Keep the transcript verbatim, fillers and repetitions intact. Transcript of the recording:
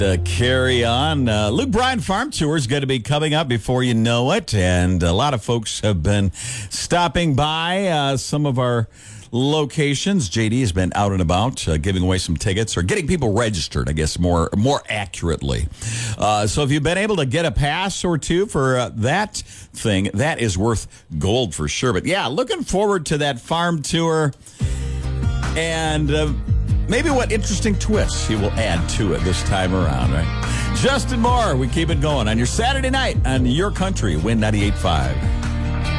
Uh, carry on. Uh, Luke Bryan Farm Tour is going to be coming up before you know it, and a lot of folks have been stopping by uh, some of our locations. J D has been out and about uh, giving away some tickets or getting people registered, I guess, more more accurately. Uh, so if you've been able to get a pass or two for uh, that thing, that is worth gold for sure. But yeah, looking forward to that farm tour and uh, maybe what interesting twists he will add to it this time around, right? Justin Moore, we keep it going on your Saturday night on Your Country, Win ninety-eight point five.